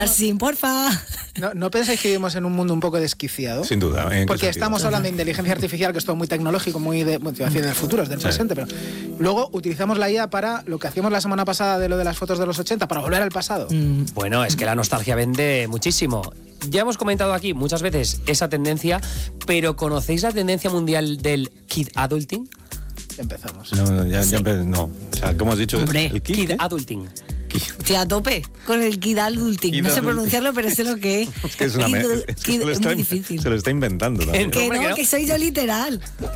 Así, porfa. ¿No pensáis que vivimos en un mundo un poco desquiciado? Sin duda. Porque estamos hablando de inteligencia artificial, que es todo muy tecnológico, muy del futuro, es del presente, pero luego utilizamos la IA para lo que hacíamos la semana pasada de lo de las fotos de los 80, para volver al pasado. Bueno, es que la nostalgia vende muchísimo. Ya hemos comentado aquí muchas veces esa tendencia, pero ¿conocéis la tendencia mundial del kid adulting? Empezamos. No. O sea, ¿cómo has dicho? Hombre, ¿El Kid adulting. Sí, a tope con el kid adulting. No sé pronunciarlo, pero sé lo que es. Es que es una es muy difícil. Se lo está inventando también. Que soy yo literal.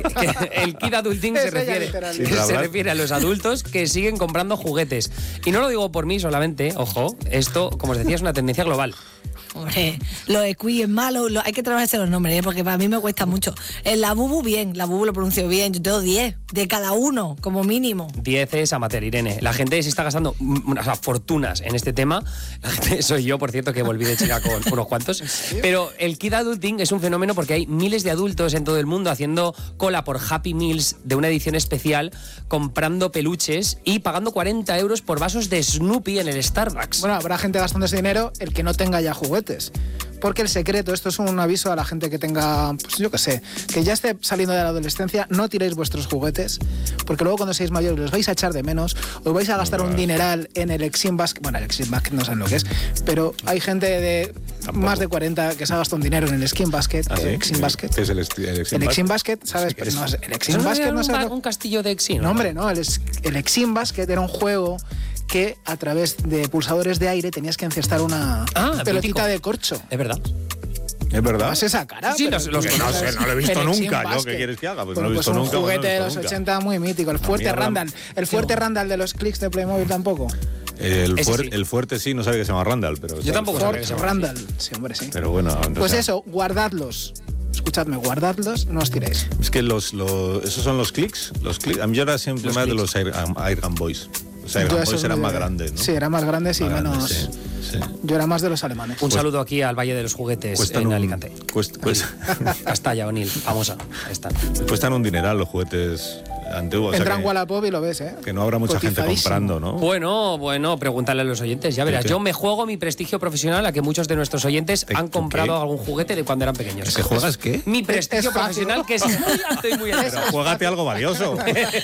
El kid adulting se refiere a los adultos que siguen comprando juguetes. Y no lo digo por mí solamente, ojo, esto, como os decía, es una tendencia global. Hombre, los equi es malo, hay que trabajarse los nombres, porque para mí me cuesta mucho. El Labubu bien, Labubu lo pronuncio bien, yo tengo 10 de cada uno, como mínimo. 10 es amateur, Irene. La gente se está gastando fortunas en este tema. La gente, soy yo, por cierto, que volví de China con unos cuantos. Pero el kid adulting es un fenómeno porque hay miles de adultos en todo el mundo haciendo cola por Happy Meals de una edición especial, comprando peluches y pagando 40 euros por vasos de Snoopy en el Starbucks. Bueno, habrá gente gastando ese dinero, el que no tenga ya juguetes. Porque el secreto, esto es un aviso a la gente que tenga, pues yo qué sé, que ya esté saliendo de la adolescencia, no tiréis vuestros juguetes, porque luego cuando seáis mayores los vais a echar de menos, os vais a gastar un dineral en el Exim Basket. Bueno, el Exim Basket no saben lo que es, pero hay gente de más de 40 que se ha gastado un dinero en el Exim Basket. ¿Ah, sí? Exim Basket. ¿Qué es el Exim Basket? ¿Sabes? Pero no, el Exim Basket no sabe. Un castillo de Exim. No, hombre, no. El Exim Basket era un juego que a través de pulsadores de aire tenías que encestar una pelotita de corcho. Es verdad. ¿Es verdad? ¿Más esa cara? Sí, no lo he visto nunca. ¿Yo qué quieres que haga? Pues no lo he visto nunca. Un juguete de los 80 muy mítico. El fuerte Randall. El fuerte Randall de los clics de Playmobil tampoco. El fuerte sí, no sabía que se llama Randall. Pero yo tampoco sabía que se llama Randall. Sí, hombre, sí. Pero bueno. Pues eso, guardadlos. Escuchadme, guardadlos, no os tiréis. Es que esos son los clics. A mí yo era siempre más de los Airgun Boys. O sea, Airgun Boys eran más grandes, ¿no? Sí, eran más grandes y menos... Sí. Yo era más de los alemanes. Un saludo aquí al Valle de los Juguetes en Alicante. Castalla, Onil, famosa. Están. Cuestan un dineral los juguetes antiguos. Entra en Wallapop y lo ves, ¿eh? Que no habrá mucha gente comprando, ¿no? Bueno, pregúntale a los oyentes, ya verás. Yo me juego mi prestigio profesional a que muchos de nuestros oyentes han comprado algún juguete de cuando eran pequeños. ¿Que juegas qué? Mi prestigio profesional, que es muy alto. Pero juégate algo valioso.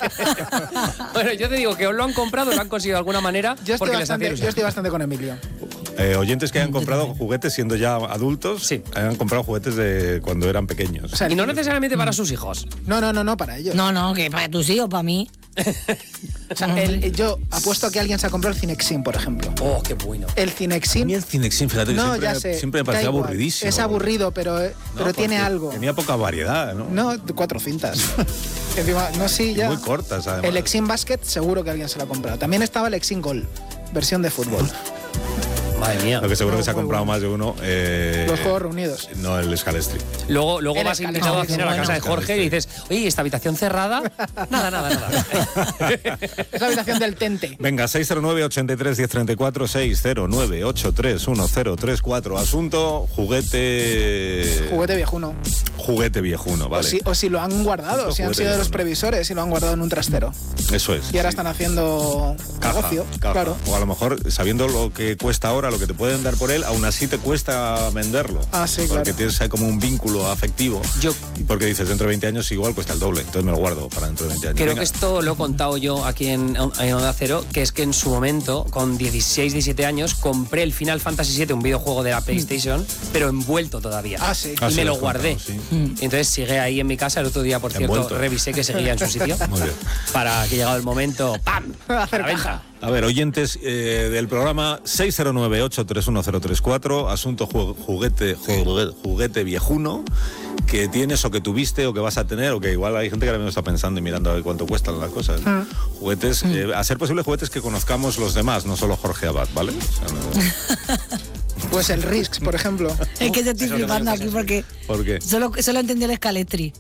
Bueno, yo te digo que os lo han comprado, lo han conseguido de alguna manera. Yo estoy bastante con Emilio. Oyentes que hayan comprado juguetes siendo ya adultos, sí, hayan comprado juguetes de cuando eran pequeños. O sea, y no necesariamente para sus hijos. No, para ellos. No, que para tus hijos, para mí. O sea, yo apuesto a que alguien se ha comprado el Cinexin, por ejemplo. Oh, qué bueno. El Cinexin. A mí el Cinexin, fíjate, siempre me parecía aburridísimo. Es aburrido, pero tiene algo. Tenía poca variedad, ¿no? No, 4 cintas. Encima, no, sí, ya. Muy cortas, además. El Exim Basket seguro que alguien se lo ha comprado. También estaba el Exim Goal, versión de fútbol. Madre mía. Lo que seguro que se ha comprado más de uno. Los Juegos Reunidos. No, el Scalestri. Luego vas invitado a cenar a casa de Jorge y dices, oye, ¿esta habitación cerrada? Nada. Es la habitación del Tente. Venga, 609-83-1034, 609-83-1034. Asunto, juguete... Juguete viejuno. Juguete viejuno, vale. O si lo han guardado, si han sido de los previsores y lo han guardado en un trastero. Eso es. Y ahora están haciendo negocio. Claro. O a lo mejor, sabiendo lo que cuesta ahora, lo que te pueden dar por él, aún así te cuesta venderlo. Ah, sí, porque claro. tienes ahí como un vínculo afectivo. Porque dices, dentro de 20 años igual cuesta el doble, entonces me lo guardo para dentro de 20 años. Creo que esto lo he contado yo aquí en Onda Cero, que es que en su momento, con 16, 17 años, compré el Final Fantasy VII, un videojuego de la PlayStation, pero envuelto todavía. Ah, sí. Y me lo guardé. Sí. Y entonces sigue ahí en mi casa. El otro día, por cierto, Envuelto. revisé que seguía en su sitio. Muy bien. Para que llegado el momento, ¡pam! A hacer a la venta. A ver, oyentes del programa 609-831034, asunto juguete viejuno que tienes o que tuviste o que vas a tener o que igual hay gente que ahora mismo está pensando y mirando a ver cuánto cuestan las cosas. Juguetes, a ser posible juguetes que conozcamos los demás, no solo Jorge Abad, ¿vale? O sea, Pues el Risks, por ejemplo. Es que te estoy flipando aquí porque... ¿Por qué? Solo entendí el Scalestri.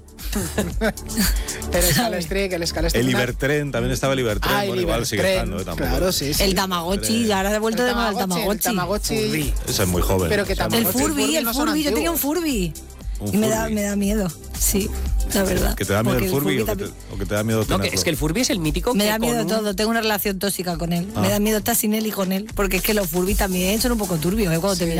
El Scalestri. El Ibertren, también estaba el Ibertren. Bueno, igual sigue estando, tampoco. Claro, sí. El Tamagotchi, ahora ha vuelto de moda el Tamagotchi. Ese es muy joven. Pero que El Furby, yo tenía un Furby. Y me da miedo, sí, la verdad. ¿Que te da miedo el Furby o que te da miedo tenerlo? No, es que el Furby es el mítico me da miedo todo, tengo una relación tóxica con él. Me da miedo estar sin él y con él, porque es que los Furby también son un poco turbios, cuando te miran